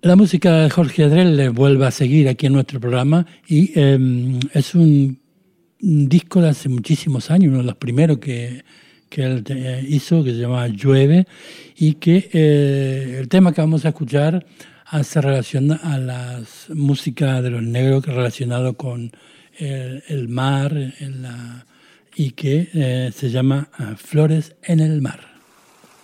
La música de Jorge Adrell vuelve a seguir aquí en nuestro programa y es un disco de hace muchísimos años, uno de los primeros que él hizo, que se llama Llueve, y que el tema que vamos a escuchar hace relación a la música de los negros relacionado con el mar y que se llama Flores en el Mar.